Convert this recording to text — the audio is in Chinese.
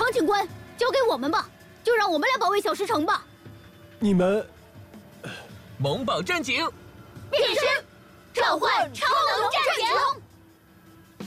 常警官，交给我们吧，就让我们来保卫小石城吧。 你们， 萌宝战警， 变身，召唤超